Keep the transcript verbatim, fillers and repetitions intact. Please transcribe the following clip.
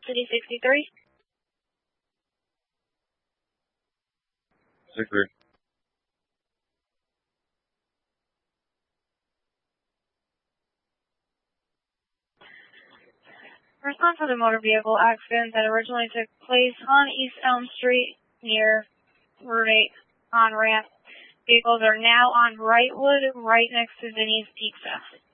City sixty-three. sixty-three. Respond for the motor vehicle accident that originally took place on East Elm Street near Route eight on ramp. Vehicles are now on Wrightwood, right next to Vinny's Pizza.